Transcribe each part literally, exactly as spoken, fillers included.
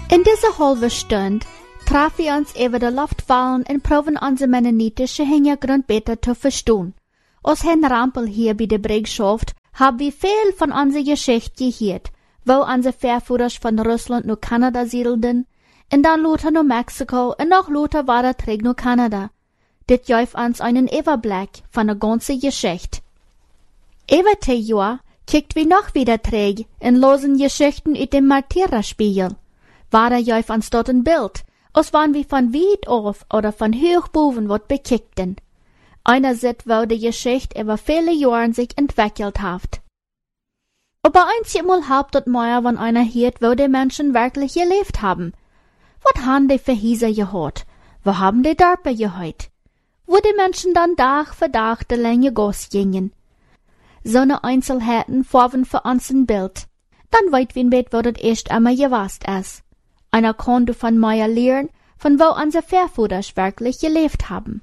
In dieser halben Stunde trafen wir uns über die Luftwahlen und proben unsere mennonitische Hintergrund besser zu verstehen. Aus Herrn Rampel hier bei der Brügschaft haben wir viel von unserer Geschichte gehört, wo unsere Vorväter von Russland nach Kanada siedelten, und dann Luther nach Mexiko und noch Luther war er zurück nach Kanada. Das gibt uns einen Überblick von der ganzen Geschichte. Über die Jahr kickt wir noch wieder zurück und losen Geschichten aus dem Martyrerspiegel. War er gibt uns dort ein Bild, als wann wir von weit auf oder von hoch boven wat bekickten. Einer sieht, wo die Geschichte über viele Jahre sich entwickelt hat. Aber einmal habt dort mehr, wenn einer hört, wo die Menschen wirklich gelebt haben. Was haben die für Häuser gehört? Wo haben die Dörfer gehört? Wo die Menschen dann Tag für Tag die lange Gasse gingen. So ne Einzelheiten formen für uns ein Bild. Dann weit wir bet, wo das erst einmal gewasst ist. Einer konnte von mir lernen, von wo unsere Vorväter wirklich gelebt haben.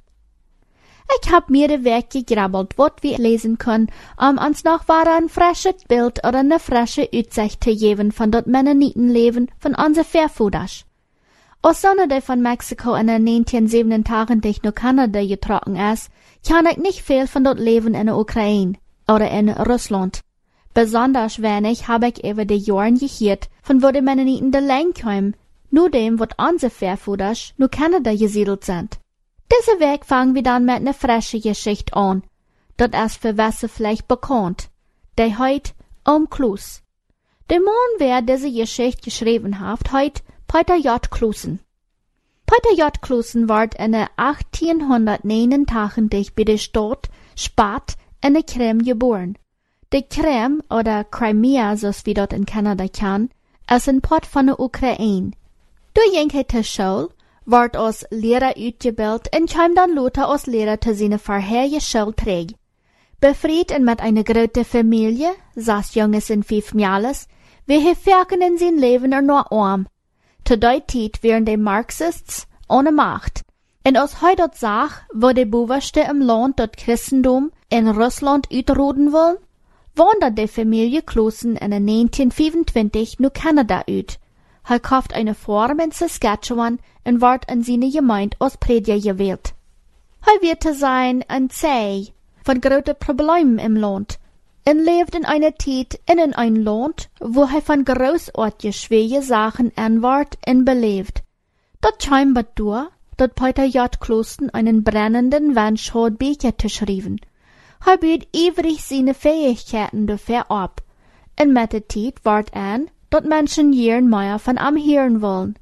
Ich hab mir den Weg gegrabbelt, wat wir lesen können, um uns noch war ein frisches Bild oder eine frische Aussicht zu geben von dort Mennonitenleben von unsere Vorväter. Als Sonne, die von Mexiko in den neunzehnhundertsiebenundachtzig nach Kanada getroffen ist, kann ich nicht viel von dort Leben in der Ukraine oder in Russland. Besonders wenig habe ich über die Jahren gehört, von wo die Mennoniten de Lang kommen, nur dem, wat unsere Vorväter nach Kanada gesiedelt sind. Diese Weg fangen wir dann mit einer frischen Geschichte an. Das ist für Wasser vielleicht bekannt. Der heut Ohm-Klus. Der Mann, wer diese Geschichte geschrieben hat, heut Peter J. Klusen. Peter J. Klusen ward in achtzehnhundertneunundachtzig bei der Stadt Spat in der Krim geboren. Die Krim, oder Crimea, so wie dort in Kanada kann, ist ein Part von der Ukraine. Du ging zur Schule, ward als Lehrer ausgebildet und kam dann Luther als Lehrer zu seiner vorherigen Schule zurück. Befried und mit einer großen Familie, sechs Junges und fünf Mädels, wir verfolgen in sein Leben er nur arm. Zu der Zeit wären die Marxists ohne Macht. Und als heute dort sagt, wo die Buberste im Land dort Christentum in Russland utroden wollen, wandert die Familie Klusen in neunzehnhundertfünfundzwanzig nach Kanada uit. Er kauft eine Farm in Saskatchewan und wird in seine Gemeinde als Prediger gewählt. Er wird zu sein ein Zeh von großen Problemen im Land und lebt in einer Zeit in einem Land, wo er von großartigen schweren Sachen anwart und belebt. Dort scheinbar durch, dass Peter J. Klusen einen brennenden Wunsch hat, Bücher zu schreiben. Er bietet ewig seine Fähigkeiten dafür ab. Und mit der Zeit wird an, dass Menschen jeden mehr von ihm hören wollen.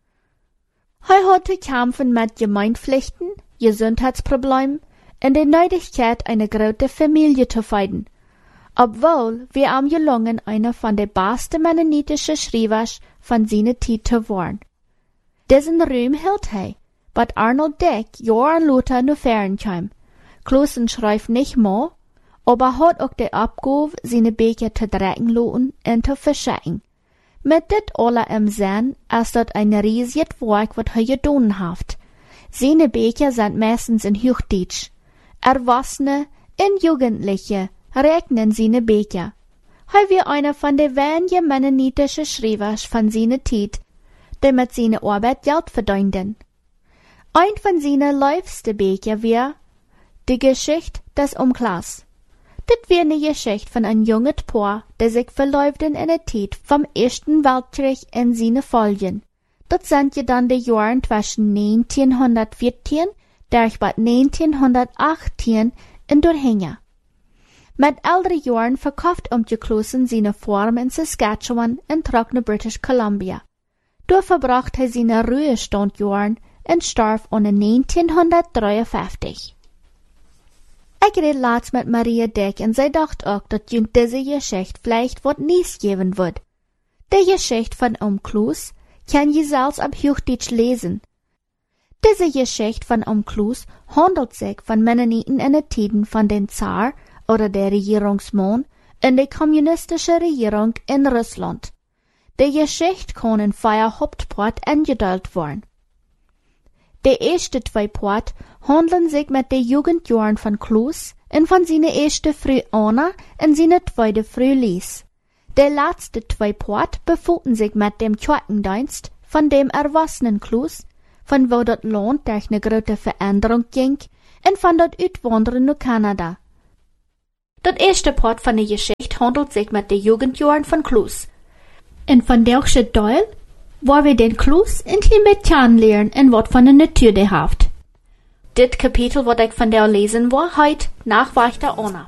Er hat zu kämpfen mit Gemeindpflichten, Gesundheitsproblemen und der Nötigkeit, eine große Familie zu finden. Obwohl wir ihm gelungen, einer von den besten mennonitischen Schreibers von seiner Zeit zu werden. Diesen Ruhm hielt er, was Arnold Dick Johann Luther nur fern kam. Klusen schreibt nicht mehr, aber hat auch die Abgabe, seine Bücher zu drecken lassen und zu verschicken. Mit dit alle im Sinn ist das ein riesiges Werk, was er getan hat. Seine Bücher sind meistens in Hochdeutsch. Erwachsene und Jugendliche regnen seine Bücher. Er war einer von den wenigen mennonitischen Schreibers von seiner Zeit, die mit seiner Arbeit Geld verdienten. Ein von seinen liebsten Büchern war die Geschichte des Umklas. Das war eine Geschichte von einem jungen Paar, der sich verläuften in der Zeit vom Ersten Weltkrieg in seine Folgen. Das sind ja dann die Jahre zwischen neunzehnhundertvierzehn durch neunzehnhundertachtzehn in Durchhänge. Mit älteren Jahren verkauft Klusen seine Farm in Saskatchewan und trug nach British Columbia. Dort verbrachte er seine Ruhestandjahre und starb um neunzehnhundertdreiundfünfzig. Ich red laatst mit Maria Dick und sie dacht auch, dass jüng diese Geschichte vielleicht wat Nies geben wird. Die Geschichte von Ohm Klus kann je selbst ab Hochdeutsch lesen. Diese Geschichte von Ohm Klus handelt sich von Mennoniten in den Tiden von den Zar oder der Regierungsmann in der kommunistischen Regierung in Russland. Die Geschichte kann in vier Hauptparts eingeteilt werden. Die ersten zwei Parts handeln sich mit den Jugendjahren von Klus und von seiner ersten Früh Anna und seiner zweiten Früh Lies. Die letzten zwei Parts befinden sich mit dem Kirchendienst von dem erwachsenen Kloos, von wo dat Land durch eine große Veränderung ging, und von dat Uitwanderen naar Kanada. Dat erste Part von der Geschichte handelt sich mit den Jugendjahren von Kloos. Und von deze Teil, waar we den Kloos intimet kennenlernen en wat van de natuur de heeft. Dit kapitel wat ik van der lezen wil, heet Nachwächter Anna.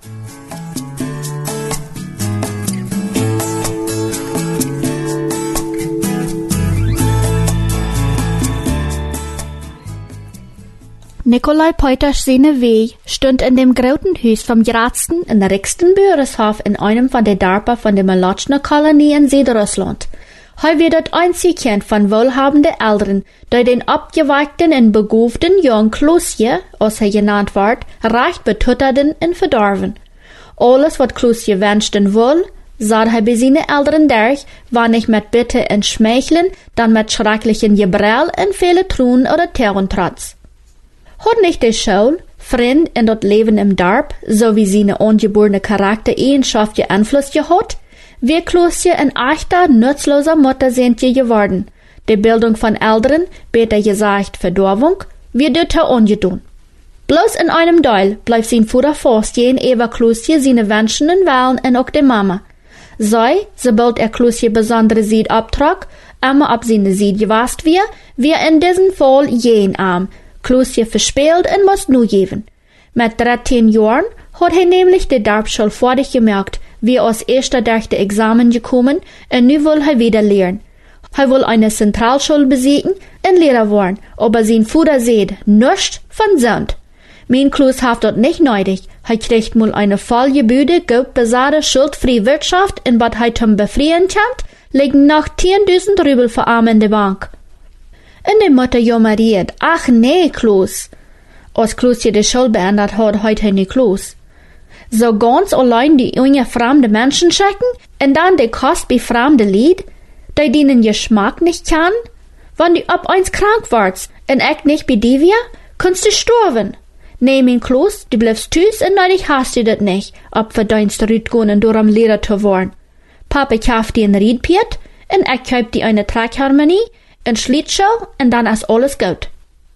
Nikolai Peuters seine Weg stund in dem großen Haus vom grootsten und reichsten Bürgershof in einem von den Dörfern von der Malotschner Kolonie in Südrussland. Hij wird dort einzig Kind von wohlhabenden Eltern, die den abgeweigten und beguften jungen Kloosje, als er genannt wird, reich betutterten und verdorven. Alles, was Kloosje wünschten wohl, sah er bei seinen Eltern durch, war nicht mit Bitte und Schmeicheln, dann mit schrecklichen Gebrell und viele Truhen oder Terrentrotz. Hat nicht die Schule, Freund und das Leben im Dorf, sowie seine ungeborene Charaktereigenschaften Einfluss gehabt, wir Kloosje ein echter, nutzloser Muttersöhnchen geworden. Die Bildung von Eltern, besser gesagt Verdorvung, wird dort ungedun. Bloß in einem Teil bleibt sein Vater fast jeden Eva Kloosje seine Wünschen und Wahlen und auch die Mama. Sei, sobald er Kloosje besondere Sied abtrag, immer ab seine Sied gewasst wir, wir in diesem Fall jeden Arm, Kloosje verspielt und muss nu geben. Mit dreizehn Jahren hat er nämlich die Dorfschule fertig gemerkt, wie als erster durch die Examen gekommen und nu will er wieder lernen. Er will eine Zentralschule besiegen und Lehrer werden, aber sein Vater sieht nichts von Sand. Mein Kloos hat dort nicht nötig. Er kriegt mal eine vollgebühde, gut besatte, schuldfreie Wirtschaft und was er zum Befrieren kommt, liegen noch zehntausend Rubel für Arme in der Bank. Und die Mutter jammeriert, ach nee, Kloos. Als Kloosje die Schule beendet hat, heute nicht Kloos. So ganz allein die junge fremde Menschen schicken und dann die Kost bei fremde Lied, die den Geschmack nicht kennen? Wenn du ab eins krank warst und ich nicht bei dir wär, kannst du sterben. Nee, mein Kloos, du bleibst tüß und neulich hast du das nicht, ob verdienst Rütgun und durch am Lehrer zu werden. Papa kauft dir ein Riedpiet und ich kauf dir eine Trackharmonie, ein Schlittschuh und dann ist alles gut.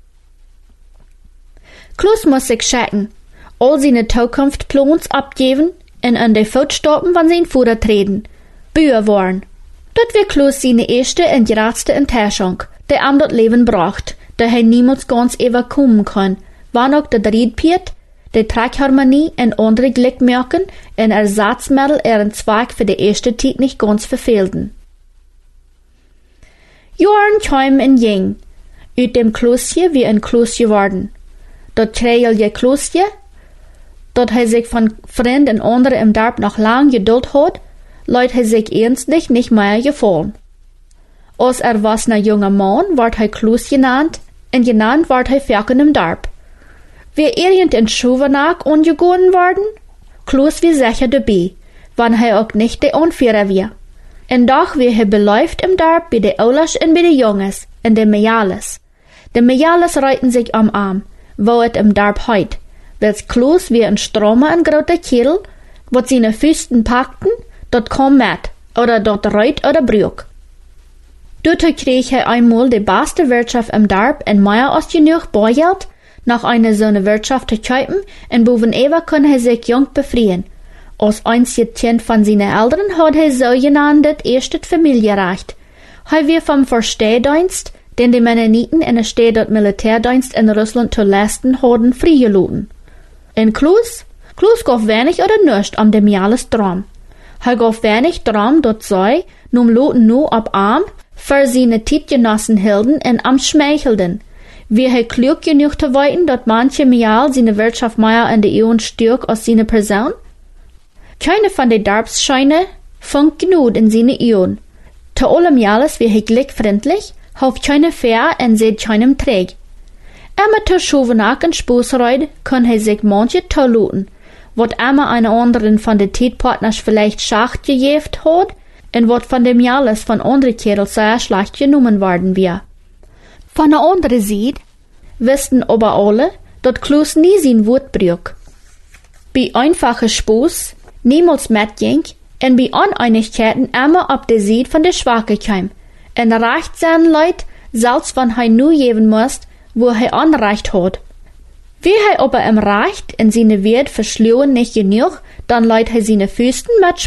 Kloos muss sich checken, all seine Zukunftsplans abgeben und an die Fußstapfen von seinem Vater treten. Büher waren. Dort wird Kloos seine erste und geradste Enttäuschung, die ihm das Leben braucht, da er niemals ganz überkommen kann, wann auch der Riedpiet, die Trackharmonie und andere Glückmerken und Ersatzmittel ihren Zweig für die erste Zeit nicht ganz verfehlten. Jahren kamen und ging, ut dem Kloosje wie ein Kloos geworden. Dat kreelige Kloosje, dat hij sich von Freunden und anderen im Dorf noch lang geduld hat, leut hij sich ernstlich nicht mehr gefallen. Als erwachsener junger Mann ward hij Kloos genannt, und genannt ward hij Ferken im Dorf. Wie irgend in Schuvenach ungegoren worden, Kloos wie sicher dabei, wann hij auch nicht der Anführer war. Und doch wie hij beläuft im Dorf bei de Oulers und bei de Junges, und de Mejales. De Mejales reiten sich am Arm, wo et im Dorf heit, wels Kloos wie ein Stromer ein groter Kerl, wat seine Füßen packten, dort kom mit, oder dort reit oder brück. Dort krieg er einmal die beste Wirtschaft im Dorf und mehr als genug Bargeld, nach einer so eine Wirtschaft zu kaufen, und boven Eva kann er sich jung befrieren. Als einziges Kind von seinen Eltern hat er so genannt erste Familienrecht. Er wird vom Verstehdienst, den die Mennoniten in der Stadt Militärdienst in Russland zu leisten hatten, freigelassen. In Kloos? Kloos gab wenig oder nichts am dem Jahres drum. Er gab wenig drum, dort sei, num loten nu ab Arm, für seine Tietgenossen hielten und am schmeichelten. Wie er klug genug zu weiten, dort manche Mial seine Wirtschaft mehr in der Eon stärk als seine Person? Keine von den Dorfscheine funkt genug in seine Eon. Zu allem Jahres wie er glückfreundlich, hofft keine fair und seht keinem träg. Immer zu Schuvenach und Spußreut kann er sich manche tolluten, wat immer eine anderen von den Tietpartners vielleicht schacht gejeft hat, und wat von dem Jahres von anderen Kerl sehr schlecht genommen worden wir. Von der anderen Seite wussten aber alle, dat Kloos nie sein Wort brück. Bei einfachen Spuß niemals mitging und bei Uneinigkeiten immer ab der Seite von der Schwache kam En reicht zijn Leut, selbst wenn hij nu geben muss, wo hij Anrecht hat. Wie hij aber im Recht in seine Wert verschluen nicht genug, dann leiht hij seine Füßen mit